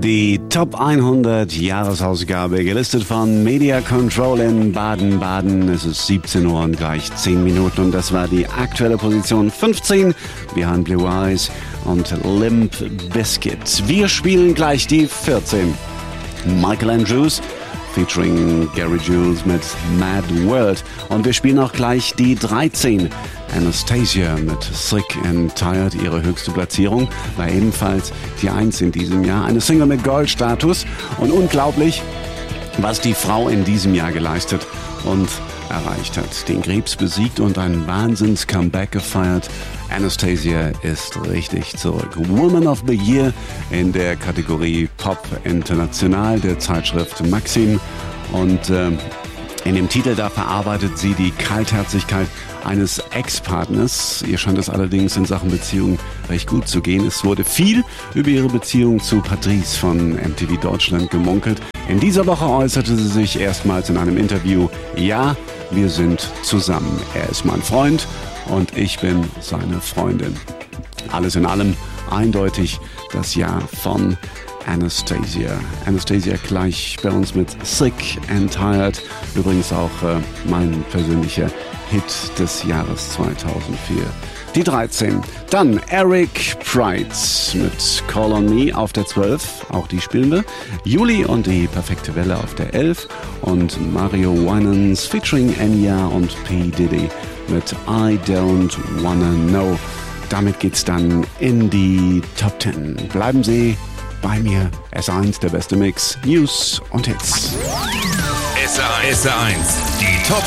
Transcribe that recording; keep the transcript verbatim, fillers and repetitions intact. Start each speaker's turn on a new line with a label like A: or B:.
A: Die Top hundert Jahresausgabe, gelistet von Media Control in Baden-Baden. Es ist siebzehn Uhr und gleich zehn Minuten und das war die aktuelle Position fünfzehn, Behind Blue Eyes und Limp Bizkit. Wir spielen gleich die vierzehn. Michael Andrews featuring Gary Jules mit Mad World. Und wir spielen auch gleich die dreizehn. Anastasia mit Sick and Tired, ihre höchste Platzierung, war ebenfalls die eins in diesem Jahr. Eine Single mit Gold-Status und unglaublich, was die Frau in diesem Jahr geleistet und erreicht hat. Den Krebs besiegt und ein Wahnsinns-Comeback gefeiert. Anastasia ist richtig zurück. Woman of the Year in der Kategorie Pop International der Zeitschrift Maxim. Und äh, in dem Titel, da verarbeitet sie die Kaltherzigkeit eines Ex-Partners. Ihr scheint es allerdings in Sachen Beziehung recht gut zu gehen. Es wurde viel über ihre Beziehung zu Patrice von M T V Deutschland gemunkelt. In dieser Woche äußerte sie sich erstmals in einem Interview: Ja, wir sind zusammen. Er ist mein Freund und ich bin seine Freundin. Alles in allem eindeutig das Jahr von Anastasia. Anastasia gleich bei uns mit Sick and Tired. Übrigens auch äh, mein persönlicher Hit des Jahres zweitausendvier. Die dreizehn. Dann Eric Prydz mit Call on Me auf der zwölf. Auch die spielen wir. Juli und die perfekte Welle auf der elf. Und Mario Winans featuring Enya und P. Diddy mit I Don't Wanna Know. Damit geht's dann in die Top zehn. Bleiben Sie bei mir. S eins, der beste Mix, News und Hits.
B: S R eins, die Top